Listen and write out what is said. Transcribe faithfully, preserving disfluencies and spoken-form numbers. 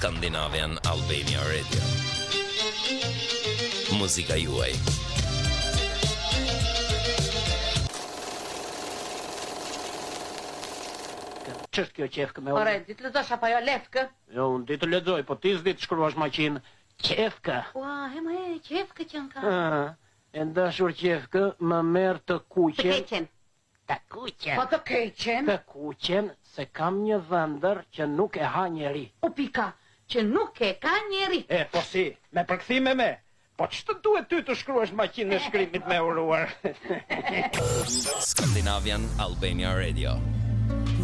Scandinavian Albania Radio. Muzika juaj. Ç'është kjo qefkë me Ore, ditë lexosh apo jo lefkë? Jo, unë ditë lexoj, po ti s'di të shkruash maqin qefkë. Ua, he më e qefkë që në ka. Ah, e dashur qefkë, më merr të Të kuqen. keqen. Të kuqen. Po të keqen. Të kuqen se kam një dhëndër që nuk e ha njeri. U pika, që nuk e ka njeri. E, po si, me përkthime me. Po ç'të duhet ty të shkruash maqin e shkrimit me uruar? Scandinavian Albania Radio.